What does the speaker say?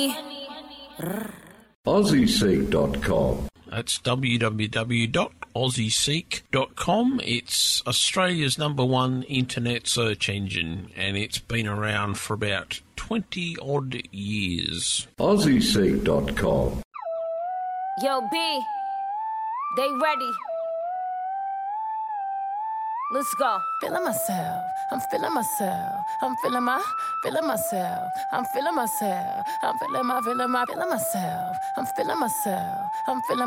AussieSeek.com. That's www.aussieseek.com. It's Australia's #1 internet search engine, and it's been around for about 20-odd years. AussieSeek.com. Yo, B, they ready. Let's go. Feeling myself, I'm feeling myself, I'm feeling myself, I'm feeling myself, I'm feeling myself, I'm feeling myself, I'm feeling